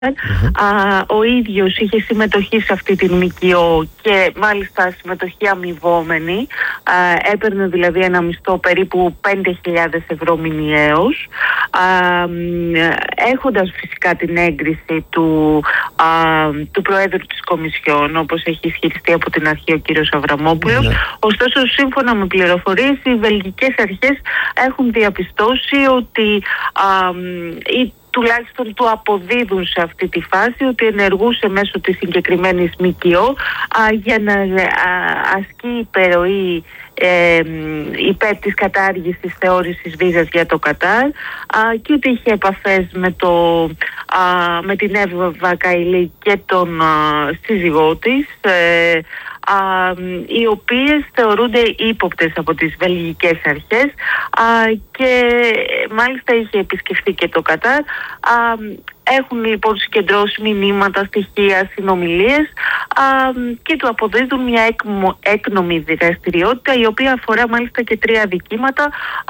Ο ίδιος είχε συμμετοχή σε αυτή την ΜΚΟ και μάλιστα συμμετοχή αμοιβόμενη. Έπαιρνε δηλαδή ένα μισθό περίπου 5.000 ευρώ μηνιαίως, έχοντας φυσικά την έγκριση του Προέδρου της Κομισιόν, όπως έχει ισχυριστεί από την αρχή ο κύριος Αβραμόπουλος. Ωστόσο, σύμφωνα με πληροφορίες, οι βελγικές αρχές έχουν διαπιστώσει ότι τουλάχιστον του αποδίδουν σε αυτή τη φάση ότι ενεργούσε μέσω της συγκεκριμένης ΜΚΟ για να ασκεί υπερροή υπέρ της κατάργησης θεώρησης βίζας για το Κατάρ και ότι είχε επαφές με την Εύα Καηλή και τον σύζυγό της, οι οποίες θεωρούνται ύποπτες από τις βελγικές αρχές και μάλιστα είχε επισκεφθεί και το Κατάρ. Έχουν λοιπόν συγκεντρώσει μηνύματα, στοιχεία, συνομιλίες και του αποδίδουν μια έκνομη δραστηριότητα, η οποία αφορά μάλιστα και 3 αδικήματα.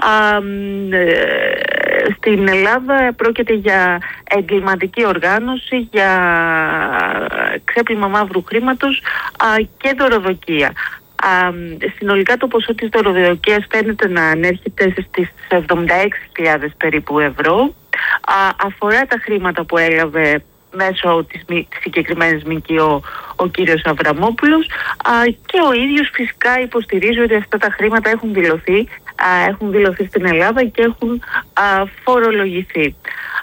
Στην Ελλάδα πρόκειται για εγκληματική οργάνωση, για ξέπλυμα μαύρου χρήματος και δωροδοκία. Συνολικά το ποσό της δωροδοκίας φαίνεται να ανέρχεται στις 76.000 περίπου ευρώ. Αφορά τα χρήματα που έλαβε μέσω της συγκεκριμένης ΜΚΟ ο κύριος Αβραμόπουλος και ο ίδιος φυσικά υποστηρίζει ότι αυτά τα χρήματα έχουν δηλωθεί στην Ελλάδα και έχουν φορολογηθεί.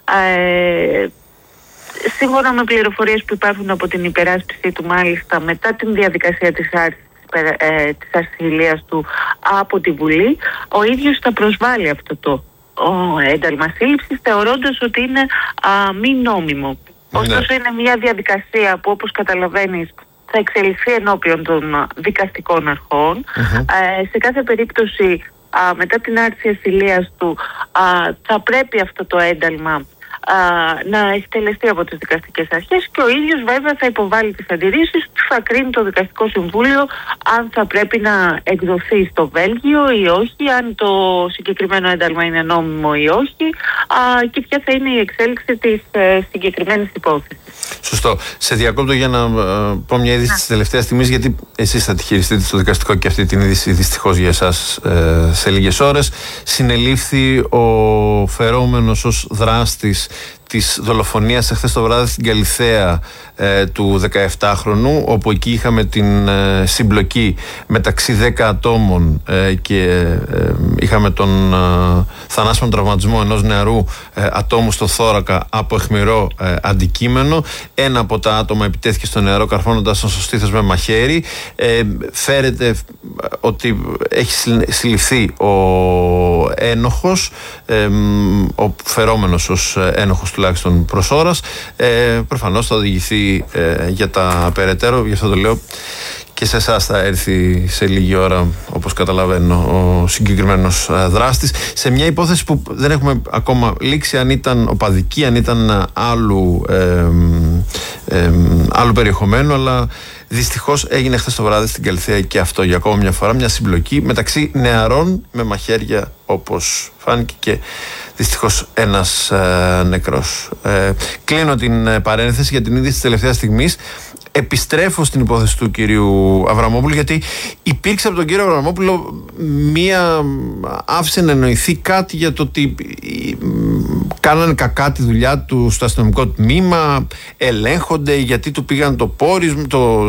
Σύμφωνα με πληροφορίες που υπάρχουν από την υπεράσπιση του, μάλιστα μετά την διαδικασία της άρσης της ασυλίας του από τη Βουλή, ο ίδιος θα προσβάλει αυτό το ένταλμα σύλληψης, θεωρώντας ότι είναι μη νόμιμο. Ωστόσο είναι μια διαδικασία που, όπως καταλαβαίνεις, θα εξελιχθεί ενώπιον των δικαστικών αρχών. Σε κάθε περίπτωση μετά την άρση ασυλίας του θα πρέπει αυτό το ένταλμα να εκτελεστεί από τις δικαστικές αρχές και ο ίδιος βέβαια θα υποβάλει τις αντιρρήσεις του, θα κρίνει το Δικαστικό Συμβούλιο αν θα πρέπει να εκδοθεί στο Βέλγιο ή όχι, αν το συγκεκριμένο ένταλμα είναι νόμιμο ή όχι και ποια θα είναι η εξέλιξη της συγκεκριμένης υπόθεσης. Σωστό. Σε διακόπτω για να πω μια είδηση της τελευταίας στιγμής, γιατί εσείς θα τη χειριστείτε στο δικαστικό και αυτή την είδηση δυστυχώς για εσάς σε λίγες ώρες. Συνελήφθη ο φερόμενος ως δράστης της δολοφονίας εχθές το βράδυ στην Καλιθέα του 17χρονου, όπου εκεί είχαμε την συμπλοκή μεταξύ 10 ατόμων και είχαμε τον θανάσιμο τραυματισμό ενός νεαρού ατόμου στο θώρακα από αιχμηρό αντικείμενο. Ένα από τα άτομα επιτέθηκε στο νεαρό καρφώνοντας τον στο στήθος με μαχαίρι. Φέρεται ότι έχει συλληφθεί ο ένοχος, ο φερόμενος ως ένοχος τουλάχιστον προς ώρας. Προφανώς θα οδηγηθεί για τα περαιτέρω, γι' αυτό το λέω και σε εσάς θα έρθει σε λίγη ώρα, όπως καταλαβαίνω, ο συγκεκριμένος δράστης, σε μια υπόθεση που δεν έχουμε ακόμα λήξει αν ήταν οπαδική, αν ήταν άλλου περιεχομένου, αλλά δυστυχώς έγινε χθες το βράδυ στην Καλιθέα και αυτό για ακόμα μια φορά, μια συμπλοκή μεταξύ νεαρών με μαχαίρια, όπως φάνηκε, και δυστυχώς ένας νεκρός. Κλείνω την παρένθεση για την είδηση της τελευταίας στιγμής. Επιστρέφω στην υπόθεση του κυρίου Αβραμόπουλου, γιατί υπήρξε από τον κύριο Αβραμόπουλο μία άφησε να εννοηθεί κάτι για το ότι κάνανε κακά τη δουλειά του στο αστυνομικό τμήμα, ελέγχονται γιατί του πήγαν το πόρισμα,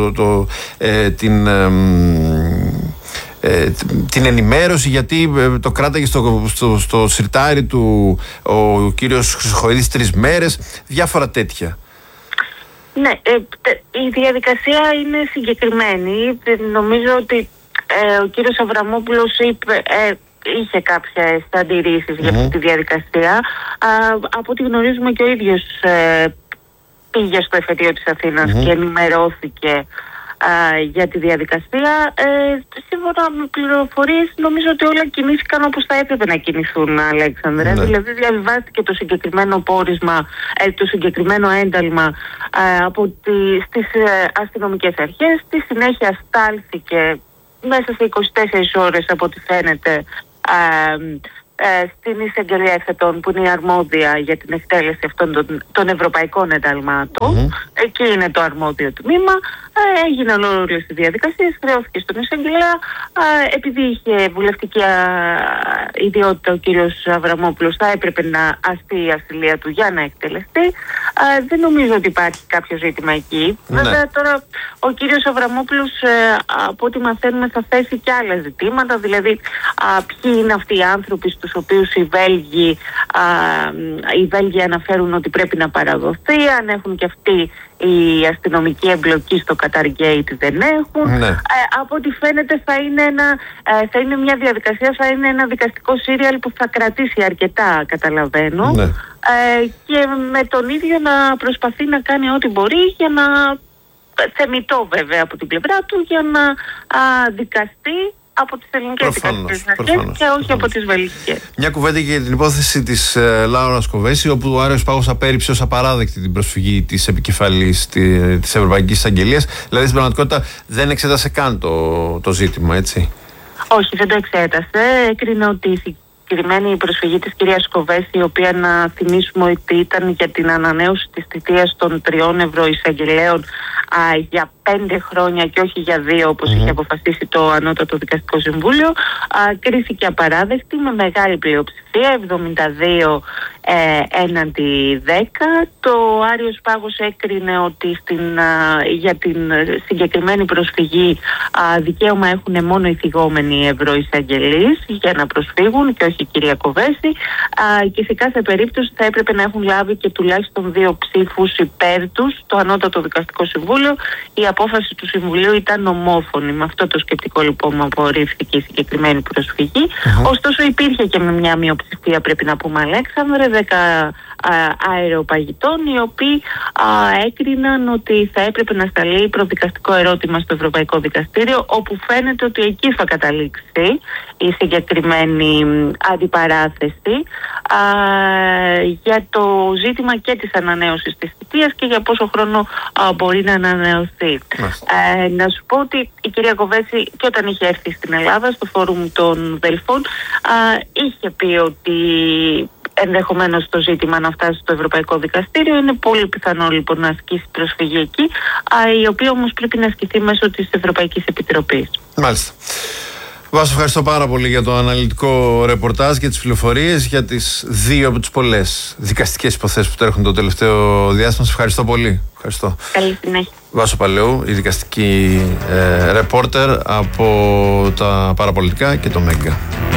την ενημέρωση, γιατί το κράταγε στο σιρτάρι του ο κύριος Χρυσοχοΐδης 3 μέρες, διάφορα τέτοια. Ναι, η διαδικασία είναι συγκεκριμένη. Νομίζω ότι ο κύριος Αβραμόπουλος είχε κάποιες αντιρρήσεις για αυτή τη διαδικασία. Από ό,τι γνωρίζουμε και ο ίδιος πήγε στο εφετείο της Αθήνας και ενημερώθηκε για τη διαδικασία. Σύμφωνα με πληροφορίες, νομίζω ότι όλα κινήθηκαν όπως θα έπρεπε να κινηθούν, Αλέξανδρε. Δηλαδή διαβιβάστηκε το συγκεκριμένο πόρισμα, το συγκεκριμένο ένταλμα στις αστυνομικές αρχές. Στη συνέχεια στάλθηκε μέσα σε 24 ώρες, από ό,τι φαίνεται, στην εισαγγελία εφετών, που είναι η αρμόδια για την εκτέλεση αυτών των ευρωπαϊκών ενταλμάτων. Εκεί είναι το αρμόδιο τμήμα. Έγιναν όλες οι διαδικασίες, χρεώθηκε στον εισαγγελέα. Επειδή είχε βουλευτική ιδιότητα ο κύριος Αβραμόπουλος, θα έπρεπε να αστεί η ασυλία του για να εκτελεστεί. Δεν νομίζω ότι υπάρχει κάποιο ζήτημα εκεί. Ναι. Βέβαια τώρα ο κύριος Αβραμόπουλος, από ό,τι μαθαίνουμε, θα θέσει και άλλα ζητήματα, δηλαδή ποιοι είναι αυτοί οι άνθρωποι στους οποίους οι Βέλγοι αναφέρουν ότι πρέπει να παραδοθεί, αν έχουν και αυτοί η αστυνομική εμπλοκή στο Qatargate δεν έχουν. Ναι. Από ό,τι φαίνεται θα είναι μια διαδικασία, θα είναι ένα δικαστικό σύριαλ που θα κρατήσει αρκετά, καταλαβαίνω. Ναι. Και με τον ίδιο να προσπαθεί να κάνει ό,τι μπορεί για να, θεμιτό βέβαια από την πλευρά του, για να δικαστεί από τις ελληνικές δικαστικές αρχές και όχι από τις βελγικές. Μια κουβέντα για την υπόθεση της Λάουρας Κοβέση, όπου ο Άριος Πάγος απέρριψε ως απαράδεκτη την προσφυγή της επικεφαλής της Ευρωπαϊκής Εισαγγελίας. Δηλαδή στην πραγματικότητα δεν εξέτασε καν το ζήτημα, έτσι. Όχι, δεν το εξέτασε. Έκρινε ότι η συγκεκριμένη προσφυγή της κυρίας Κοβέση, η οποία, να θυμίσουμε ότι ήταν για την ανανέωση της θητείας των 3 ευρωεισαγγελέων για 5 χρόνια και όχι για 2, όπως είχε αποφασίσει το Ανώτατο Δικαστικό Συμβούλιο, κρίθηκε απαράδεκτη με μεγάλη πλειοψηφία, 72 έναντι 10. Το Άριος Πάγος έκρινε ότι για την συγκεκριμένη προσφυγή δικαίωμα έχουν μόνο οι θυγόμενοι ευρωεισαγγελείς για να προσφύγουν και όχι η κυρία Κοβέση, και σε κάθε περίπτωση θα έπρεπε να έχουν λάβει και τουλάχιστον 2 ψήφους υπέρ τους το Ανώτατο Δικαστικό Συμβούλιο. Η απόφαση του Συμβουλίου ήταν ομόφωνη. Με αυτό το σκεπτικό λοιπόν απορρίφθηκε η συγκεκριμένη προσφυγή. Ωστόσο υπήρχε και με μια μειοψηφία, πρέπει να πούμε, Αλέξανδρε, 10 αεροπαγητών, οι οποίοι έκριναν ότι θα έπρεπε να σταλεί προδικαστικό ερώτημα στο Ευρωπαϊκό Δικαστήριο, όπου φαίνεται ότι εκεί θα καταλήξει η συγκεκριμένη αντιπαράθεση για το ζήτημα και της ανανέωσης της θητείας και για πόσο χρόνο μπορεί να ανανεωθεί. Να σου πω ότι η κυρία Κοβέση, και όταν είχε έρθει στην Ελλάδα στο Φόρουμ των Δελφών, είχε πει ότι ενδεχομένως το ζήτημα να φτάσει στο Ευρωπαϊκό Δικαστήριο. Είναι πολύ πιθανό λοιπόν να ασκήσει προσφυγή εκεί, η οποία όμως πρέπει να ασκηθεί μέσω της Ευρωπαϊκής Επιτροπής. Μάλιστα. Βάσο, ευχαριστώ πάρα πολύ για το αναλυτικό ρεπορτάζ και τις πληροφορίες για τις 2 από τις πολλές δικαστικές υποθέσεις που τρέχουν το τελευταίο διάστημα. Σας ευχαριστώ πολύ. Ευχαριστώ. Καλή συνέχεια. Βάσο Παλαιού, η δικαστική ρεπόρτερ από τα παραπολιτικά και το Μέγκα.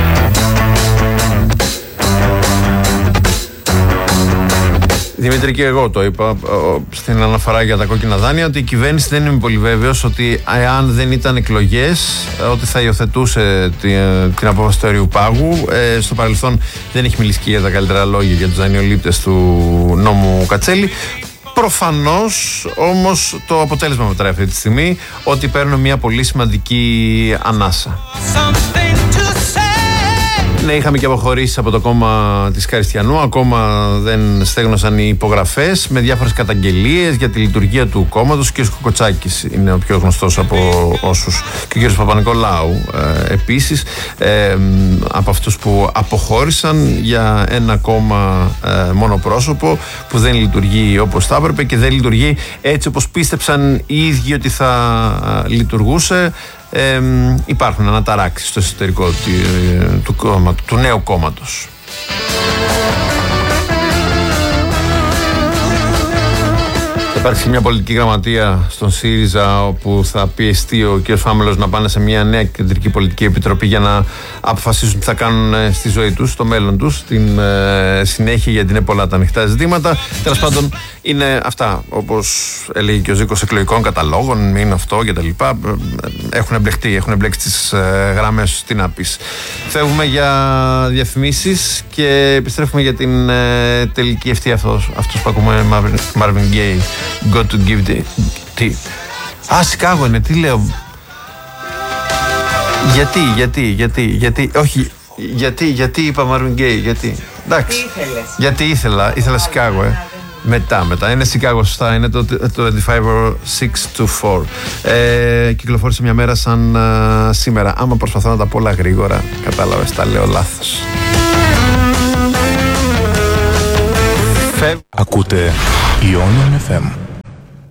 Δημήτρη, και εγώ το είπα στην αναφορά για τα κόκκινα δάνεια, ότι η κυβέρνηση δεν είμαι πολύ βέβαιος ότι εάν δεν ήταν εκλογές ότι θα υιοθετούσε την απόφαση του Αερίου Πάγου. Στο παρελθόν δεν έχει μιλήσει και για τα καλύτερα λόγια για τους δανειολήπτες του νόμου Κατσέλη. Προφανώς όμως το αποτέλεσμα μετράει αυτή τη στιγμή, ότι παίρνουν μια πολύ σημαντική ανάσα. Ναι, είχαμε και αποχωρήσεις από το κόμμα της Χαριστιανού. Ακόμα δεν στέγνωσαν οι υπογραφές, με διάφορες καταγγελίες για τη λειτουργία του κόμματος. Ο κ. Κοκοτσάκης είναι ο πιο γνωστός από όσους, και ο κ. Παπα-Νικολάου επίσης, από αυτούς που αποχώρησαν για ένα κόμμα μονοπρόσωπο που δεν λειτουργεί όπως θα έπρεπε και δεν λειτουργεί έτσι όπως πίστεψαν οι ίδιοι ότι θα λειτουργούσε. Υπάρχουν αναταράξεις στο εσωτερικό του νέου κόμματος. Θα υπάρξει μια πολιτική γραμματεία στον ΣΥΡΙΖΑ, όπου θα πιεστεί ο κ. Φάμελος να πάνε σε μια νέα κεντρική πολιτική επιτροπή για να αποφασίσουν τι θα κάνουν στη ζωή τους, στο μέλλον τους, στην συνέχεια, γιατί είναι πολλά τα ανοιχτά ζητήματα. Τέλος πάντων, είναι αυτά, όπως έλεγε και ο Ζήκος, εκλογικών καταλόγων, είναι αυτό κτλ. Έχουν εμπλέξει τις γραμμές, τι να πεις. Φεύγουμε για διαφημίσεις και επιστρέφουμε για την τελική ευθεία, αυτός που ακούμε, Marvin Gaye. Got to give the... Σικάγο είναι, τι λέω. Γιατί είπα Marvin Gaye, γιατί. Εντάξει. Γιατί ήθελα Σικάγο, Μετά. Είναι Σικάγο, σωστά. Είναι το 25624. Κυκλοφόρησε μια μέρα σαν σήμερα. Άμα προσπαθώ να τα πω όλα γρήγορα, κατάλαβες, τα λέω λάθος. Ακούτε Ionian FM.